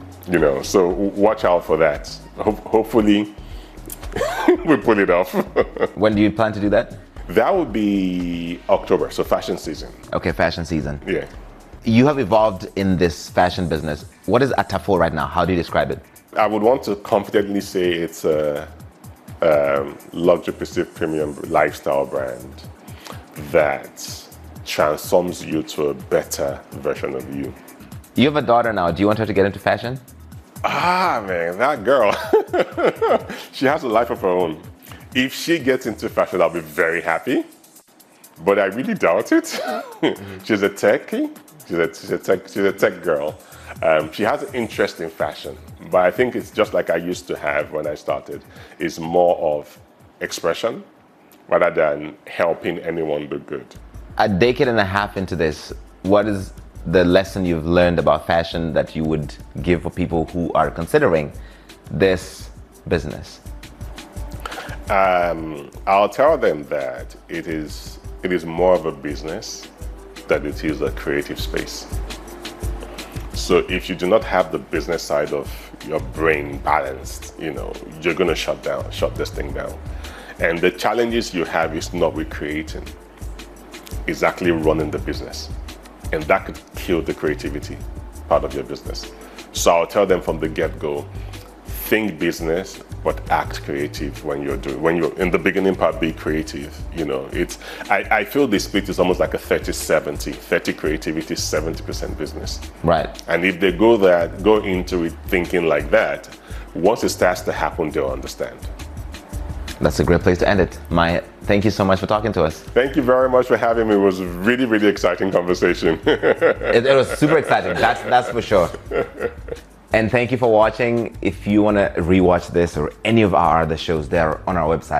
So watch out for that. Hopefully we pull it off. When do you plan to do that? That would be October, so fashion season. Okay, fashion season. Yeah. You have evolved in this fashion business. What is Atafo right now? How do you describe it? I would want to confidently say it's a luxury perceived premium lifestyle brand that transforms you to a better version of you. You have a daughter now. Do you want her to get into fashion? Man, that girl. She has a life of her own. If she gets into fashion, I'll be very happy. But I really doubt it. She's a techie. She's a tech girl. She has an interest in fashion, but I think it's just like I used to have when I started. It's more of expression rather than helping anyone do good. A decade and a half into this, what is the lesson you've learned about fashion that you would give for people who are considering this business? I'll tell them that it is more of a business than it is a creative space. So if you do not have the business side of your brain balanced, you're going to shut this thing down. And the challenges you have is not with creating, it's actually running the business. And that could kill the creativity part of your business. So I'll tell them from the get-go, think business, but act creative when you're in the beginning part, be creative. I feel the split is almost like a 30-70, 30 creativity, 70% business. Right. And if they go into it thinking like that, once it starts to happen, they'll understand. That's a great place to end it. Maya, thank you so much for talking to us. Thank you very much for having me. It was a really, really exciting conversation. It was super exciting, that's for sure. And thank you for watching. If you want to rewatch this or any of our other shows, they're on our website.